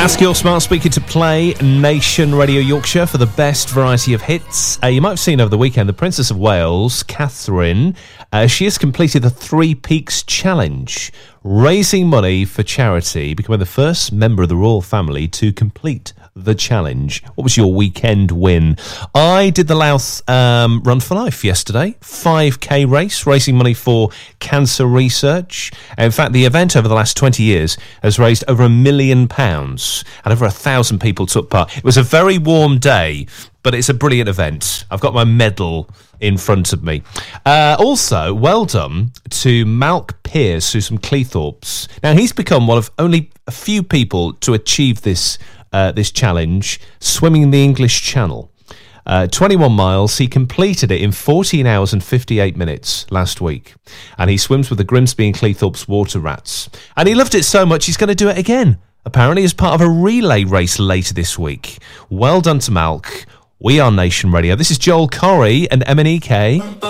Ask your smart speaker to play Nation Radio Yorkshire for the best variety of hits. You might have seen over the weekend the Princess of Wales, Catherine. She has completed the Three Peaks Challenge, raising money for charity, becoming the first member of the royal family to complete the challenge. What was your weekend win? I did the Louth Run for Life yesterday, 5k race, raising money for cancer research. In fact, the event over the last 20 years has raised over £1 million, and over 1,000 people took part. It was a very warm day, but it's a brilliant event. I've got my medal in front of me. Also, well done to Malc Pearce, who's from Cleethorpes. Now, he's become one of only a few people to achieve this challenge, swimming in the English Channel. 21 miles, he completed it in 14 hours and 58 minutes last week. And he swims with the Grimsby and Cleethorpes Water Rats. And he loved it so much, he's going to do it again, apparently as part of a relay race later this week. Well done to Malc. We are Nation Radio. This is Joel Corry and MNEK.